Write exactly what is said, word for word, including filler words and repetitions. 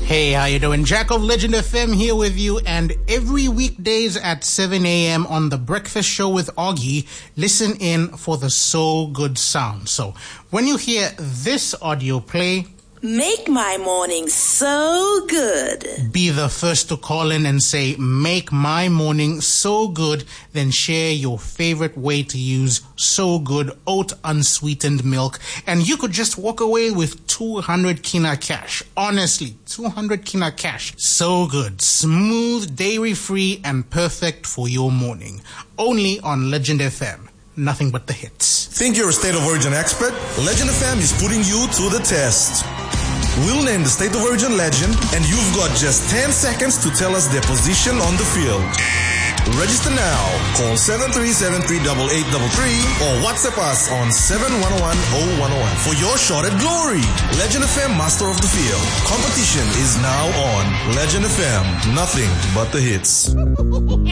Hey, how you doing? Jack of Legend F M here with you, and every weekdays at seven a.m. on The Breakfast Show with Augie, listen in for the So Good sound. So when you hear this audio play, make my morning so good. Be the first to call in and say, make my morning so good. Then share your favorite way to use So Good oat unsweetened milk. And you could just walk away with two hundred kina cash. Honestly, two hundred kina cash. So Good. Smooth, dairy-free, and perfect for your morning. Only on Legend F M. Nothing but the hits. Think you're a State of Origin expert? Legend F M is putting you to the test. We'll name the State of Origin legend, and you've got just ten seconds to tell us their position on the field. Register now. Call seven three seven three eight eight three three or WhatsApp us on seven one one zero one zero one for your shot at glory. Legend F M Master of the Field. Competition is now on. Legend F M. Nothing but the hits.